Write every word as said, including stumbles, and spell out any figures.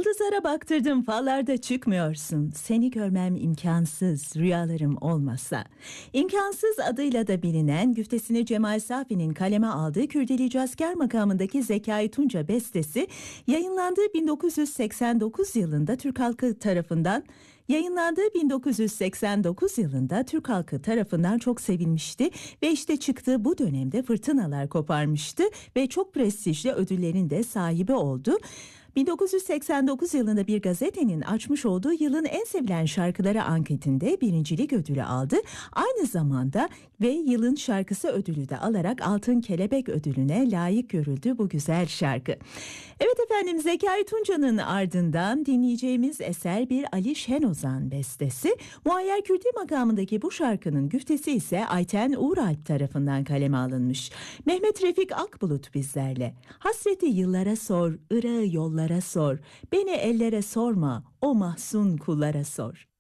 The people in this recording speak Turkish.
Yıldızlara baktırdım, fallarda çıkmıyorsun. Seni görmem imkansız, rüyalarım olmasa. İmkansız adıyla da bilinen, güftesini Cemal Safi'nin kaleme aldığı Kürdili Cazker makamındaki Zekai Tunca bestesi, yayınlandığı bin dokuz yüz seksen dokuz yılında Türk halkı tarafından Yayınlandığı bin dokuz yüz seksen dokuz yılında Türk halkı tarafından çok sevilmişti ve işte çıktığı bu dönemde fırtınalar koparmıştı ve çok prestijli ödüllerin de sahibi oldu. bin dokuz yüz seksen dokuz yılında bir gazetenin açmış olduğu yılın en sevilen şarkıları anketinde birincilik ödülü aldı. Aynı zamanda ve yılın şarkısı ödülü de alarak Altın Kelebek ödülüne layık görüldü bu güzel şarkı. Evet efendim, Zekai Tunca'nın ardından dinleyeceğimiz eser bir Ali Şenozan bestesi. Muayyer Kürdi makamındaki bu şarkının güftesi ise Ayten Uğralp tarafından kaleme alınmış. Mehmet Refik Akbulut bizlerle. Hasreti yıllara sor, ırağı yollara sor. Beni ellere sorma, o mahzun kullara sor.